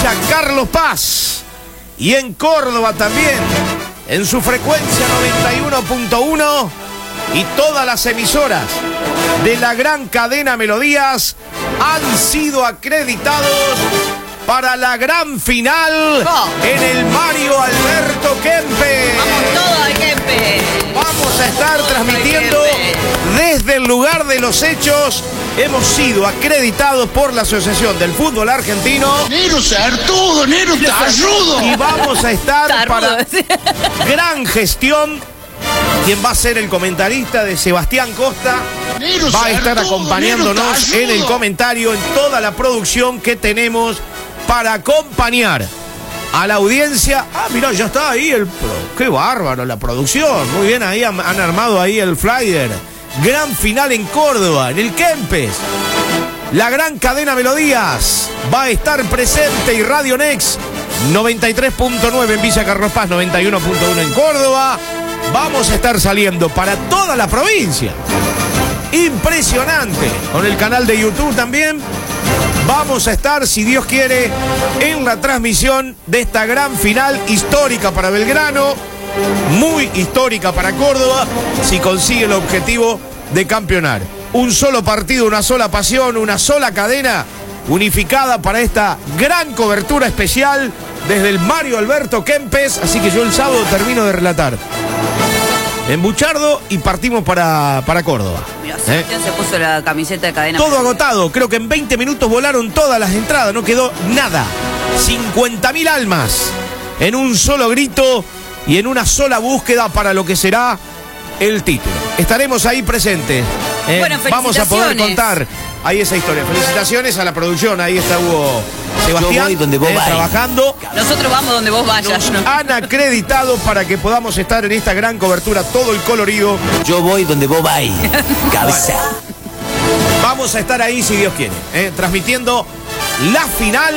Villa Carlos Paz y en Córdoba también, en su frecuencia 91.1 y todas las emisoras de la gran cadena Melodías han sido acreditados para la gran final en el Mario Alberto Kempes. Vamos todos al Kempes. Vamos a estar transmitiendo desde el lugar de los hechos. Hemos sido acreditados por la Asociación del Fútbol Argentino. Nero se hartudo, Nero está rudo. Y vamos a estar para gran gestión. Quien va a ser el comentarista de Sebastián Costa va a estar acompañándonos en el comentario, en toda la producción que tenemos para acompañar a la audiencia. Ah, mirá, ya está ahí qué bárbaro la producción. Muy bien, ahí han armado ahí el flyer. Gran final en Córdoba, en el Kempes. La gran cadena Melodías va a estar presente y Radio Next 93.9 en Villa Carlos Paz, 91.1 en Córdoba. Vamos a estar saliendo para toda la provincia. Impresionante. Con el canal de YouTube también. Vamos a estar, si Dios quiere, en la transmisión de esta gran final histórica para Belgrano, muy histórica para Córdoba, si consigue el objetivo de campeonar. Un solo partido, una sola pasión, una sola cadena unificada para esta gran cobertura especial desde el Mario Alberto Kempes. Así que yo el sábado termino de relatar en Buchardo y partimos para Córdoba. Mira, Sebastián se puso la camiseta de cadena. Todo agotado, creo que en 20 minutos volaron todas las entradas, no quedó nada. 50.000 almas en un solo grito y en una sola búsqueda para lo que será el título. Estaremos ahí presentes. Bueno, vamos a poder contar ahí esa historia. Felicitaciones a la producción, ahí está Hugo Sebastián. Yo voy donde vos trabajando. Nosotros vamos donde vos vayas. Nos han acreditado para que podamos estar en esta gran cobertura, todo el colorido. Yo voy donde vos vais. Cabeza. Vamos a estar ahí si Dios quiere, transmitiendo la final.